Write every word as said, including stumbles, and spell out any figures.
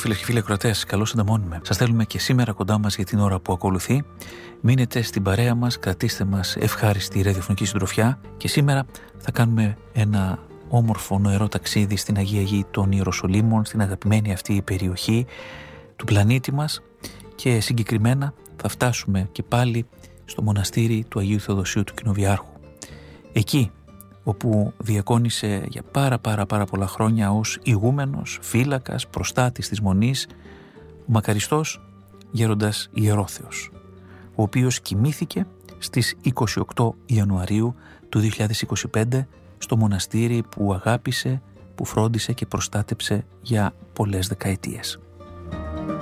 φίλες και φίλοι ακροατές, καλώς συνταμώνουμε. Σας θέλουμε και σήμερα κοντά μας για την ώρα που ακολουθεί. Μείνετε στην παρέα μας, κρατήστε μας ευχάριστη ραδιοφωνική συντροφιά και σήμερα θα κάνουμε ένα όμορφο νοερό ταξίδι στην Αγία Γη των Ιεροσολύμων, στην αγαπημένη αυτή περιοχή του πλανήτη μας και συγκεκριμένα θα φτάσουμε και πάλι στο μοναστήρι του Αγίου Θεοδοσίου του Κοινοβιάρχου. Εκεί όπου διακόνησε για πάρα πάρα πάρα πολλά χρόνια ως ηγούμενος, φύλακας, προστάτης της Μονής ο μακαριστός γέροντας Ιερόθεος, ο οποίος κοιμήθηκε στις είκοσι οκτώ Ιανουαρίου του δύο χιλιάδες είκοσι πέντε στο μοναστήρι που αγάπησε, που φρόντισε και προστάτεψε για πολλές δεκαετίες.